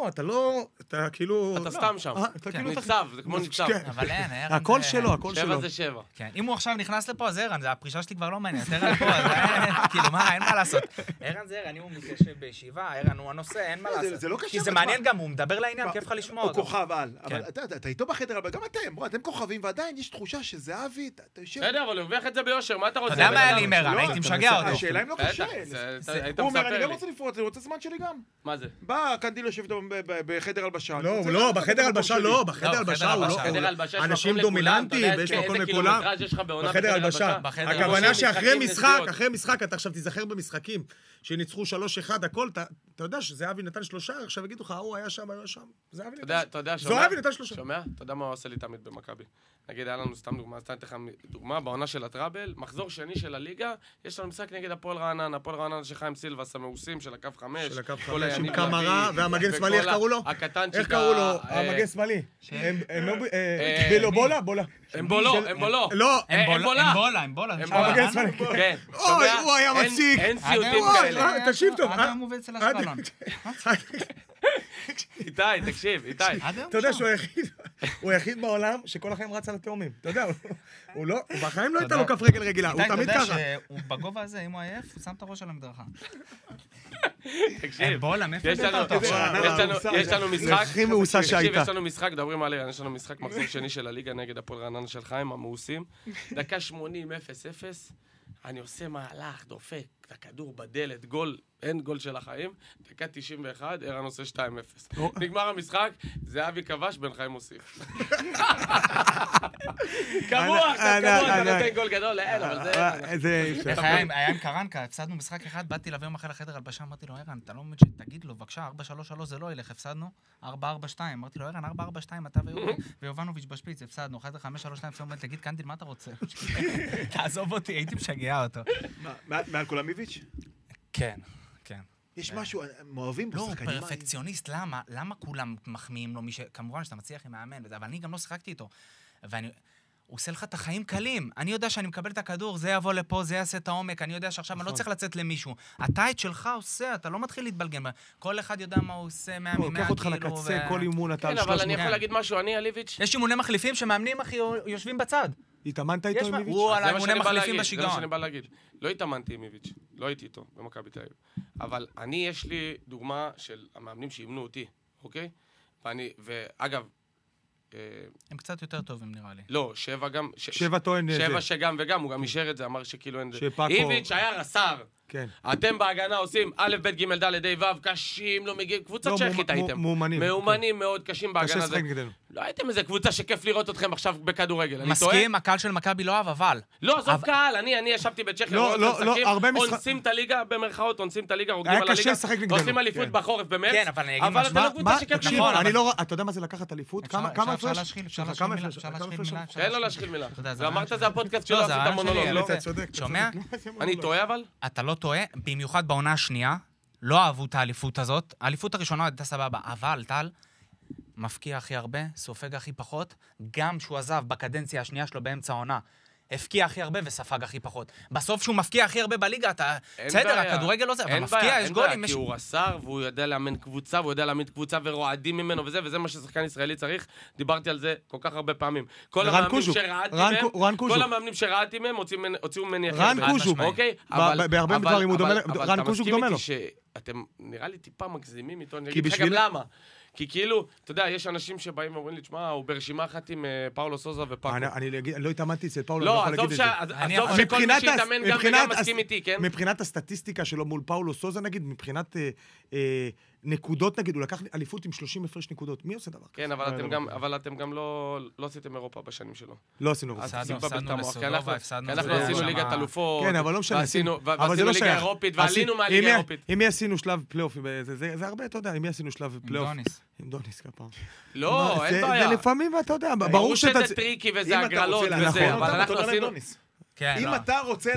אתה לא, אתה כאילו... אתה סתם שם. ניצב, זה כמו ניצב. אבל אין, ערן... הכל שלו, הכל שלו. 7 זה 7. כן, אם הוא עכשיו נכנס לפה, אז ערן, הפרישה שלי כבר לא מעניינת. ערן פה, אז כאילו, מה, אין מה לעשות. ערן זה ערן, אם הוא מתיישב בישיבה, ערן הוא הנושא, אין מה לעשות. זה לא קשה. כי זה מעניין גם, הוא מדבר לעניין, כיף לך לשמוע הוא אותו. כוכב על. אבל אתה איתו בחדר, אבל גם אתם כוכבים, ועדיין יש תחושה שזהבי, אתה יושב... בסדר, אבל הוא הרוויח את זה ביושר, מה אתה רוצה? אתה יודע מה היה לי עם ערן, הייתי משגע אותו. השאלה אם לא קשה. היית הוא אומר, אני מספר גם לי. רוצה לפרוץ, אני רוצה זמן שלי גם. מה זה? בא קנדיל יושב איתו בחדר הלבשה. לא, בחדר הלבשה לא, בחדר הלבשה הוא לא... בחדר הלבשה יש אנשים מקום לכולם, אתה דומיננטיים, יודע ויש איזה מקום לכולם. קילומטראז' יש לך בעונה בחדר הלבשה. הכוונה שאחרי משחק, אתה עכשיו תיזכר במשחקים, שניצחו 3-1, הכל, אתה יודע שזהבי נתן 3, עכשיו יגידו לך, הוא היה שם. אתה יודע, זהבי נתן 3. שומע? אתה יודע מה הוא עושה לי תמיד במכבי. נגיד, היה לנו סתם דוגמה, אז אתן דוגמה, בעונה של הטראבל, מחזור שני של הליגה, יש לנו משחק נגד הפועל רעננה של חיים סילבס, המאוסים של הקו 5. של הקו 5, עם קמרה, והמגן שמאלי, איך קראו לו? הקטנצ'יק. איך קראו לו? המגן שמאלי. בולה. אמבולו. לא, אמבולה. המגן שמאלי. כן. אוי, הוא היה מציק. אין סיוטים כאלה. תקשיב טוב. עד היום עובד אצל אשקלון. איתי, תקשיב, איתי. אתה יודע שהוא היחיד בעולם שכל החיים רץ על התאומים. אתה יודע, הוא בחיים לא הייתה לו כף רגל רגילה, הוא תמיד ככה. אתה יודע שהוא בגובה הזה, אם הוא עייף, הוא שם את הראש על המדרכה. תקשיב. אמבולה, מאיפה יש הבאת אותו? לנו משחק. הכי מעושה שהייתה. יש לנו משחק, מדברים על ערן, יש לנו משחק מחזור שני של הליגה נגד הפועל רעננה של חיים, המאוסים. דקה 80, 0-0. אני עושה מהלך, דופק, את הכדור בדלת, גול, אין גול של החיים. דקה 91, ערן עושה 2-0. נגמר המשחק, זהבי כבש, בן חיים מוסיף. קבוע, אתה נותן גול גדול, אין, אבל זה... היה עם קרנקה, הפסדנו משחק אחד, באתי להביא יום אחרי לחדר הלבשה, אמרתי לו, ערן, אתה לא מבין שתגיד לו, בבקשה, 4-3-3 זה לא ילך, הפסדנו, 4-4-2, אמרתי לו, ערן, 4-4-2, אתה ויובנוביץ' בשפיץ, הפסדנו, 5-3-2, תגיד, קנדיל, מה אתה רוצה? תעזוב אותי, הייתי משגע אותו. מעל קולמיביץ'? כן. יש משהו, הם אוהבים לא, בשחקנים. הוא פרפקציוניסט, למה? למה כולם מחמיאים לו? כמובן שאתה מצליח עם מאמן, אבל אני גם לא שיחקתי איתו. הוא עושה לך את החיים קלים. אני יודע שאני מקבל את הכדור, זה יבוא לפה, זה יעשה את העומק, אני יודע שעכשיו אני לא צריך לצאת למישהו. אתה את שלך עושה, אתה לא מתחיל להתבלגן. כל אחד יודע מה הוא עושה, מה הוא לוקח אותך לקצה, כל אימון אתה על 300. כן, אבל אני יכול להגיד משהו, אני, אליביץ'. יש אימוני מחליפים שמאמנים, אחי, יושבים בצד. התאמנת איתו עם איביץ'? הוא על האימוני מחליפים בשיגעון. זה מה שאני בא להגיד. לא התאמנתי עם איביץ', לא הייתי איתו במכבי תל אביב. אבל יש לי דוגמה של המאמנים שאימנו אותי, אוקיי? ואגב, הם קצת יותר טובים נראה לי. לא, 7 גם... 7 טוען... 7 שגם וגם, הוא גם אישר את זה, אמר שכאילו אין... שפאקו... איביץ' היה רס"ר. כן. אתם בהגנה עושים א', ב', ג', ד', ה', ו', קשים, לא מגיעים, קבוצת צ'כית הייתם. מאומנים מאוד קשים בהגנה הזה. לא הייתם איזה קבוצה שכיף לראות אתכם עכשיו בכדורגל. מסכים, הקהל של מכבי לא אוהב, אבל... לא, עזוב קהל, אני ישבתי בצ'כיה, אונסים את הליגה, במרכאות, אונסים את הליגה, רוקדים על הליגה, עושים אליפות בחורף במרץ, אבל אתם לא קבוצה שכיף לראות. אתה יודע מה זה לקחת אליפות? כמה הפרש? אין לו להשחיל מילה. ואמרת זה הפודקאסט שלו, עשית מונולוג, לא? שומע? אני טועה אבל? אתה לא טועה, במיוחד בעונה השנייה, לא אהבו את האליפות הזאת. האליפות הראשונה הייתה סבבה, אבל טל מפקיע הכי הרבה, סופג הכי פחות, גם שהוא עזב בקדנציה השנייה שלו באמצע העונה, הפקיע הכי הרבה וספג הכי פחות. בסוף שהוא מפקיע הכי הרבה בליגה, אתה... בסדר, הכדורגל לא זה, אבל מפקיע, יש גולים. כי הוא רס"ר, והוא יודע לאמן קבוצה, והוא יודע להעמיד קבוצה ורועדים ממנו וזה מה ששחקן ישראלי צריך. דיברתי על זה כל כך הרבה פעמים. כל המאמנים שראיתי מהם, הוציאו ממני אחר. רן קוז'וק. אוקיי? בהרבה דברים הוא דומה, רן קוז'וק דומה לו. אתם נראה לי טיפה מגזימים איתו, אני אגיד לך גם למה. כי כאילו, אתה יודע, יש אנשים שבאים ואומרים לי, תשמע, הוא ברשימה אחת עם פאולו סוזה ופאקו. אני לא התאמנתי אצל פאולו, לא, עזוב שכל מי שהתאמן גם מסכים איתי, כן? מבחינת הסטטיסטיקה שלו מול פאולו סוזה, נגיד, מבחינת נקודות, נגיד, הוא לקח אליפות עם 30 הפרש נקודות. מי עושה דבר כזה? כן, אבל אתם גם לא עשיתם אירופה בשנים שלו. לא עשינו אירופה. הפסדנו לסודובה, הפסדנו עשינו ליגת אלופות. כן, אבל לא משנה. ועשינו ליגה אירופית, ועלינו מהליגה האירופית. אם עשינו שלב פלייאוף, זה הרבה, אתה יודע, אם עשינו שלב פלייאוף. עם דוניס כפעם. לא, אין בעיה. זה לפעמים, אתה יודע, ברור שזה טריקי וזה הגרלות וזה, אבל אנחנו עשינו... אם אתה רוצה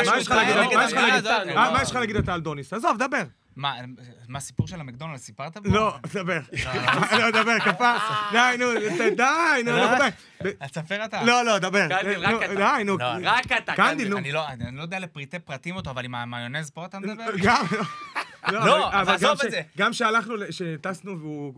מה יש לך להגיד אתה על דוניס? עזוב, דבר. מה הסיפור של המקדונלדס? סיפרת בו? לא, דבר. לא, דבר, כפס. די, נו, תספר אתה. לא, דבר. די, נו. רק אתה. קנדיל, נו. אני לא יודע לפריטי פרטים אותו, אבל עם המיונז פה אתה מדבר? גם. לא, אבל עזוב את זה. גם שהלכנו, שטסנו והוא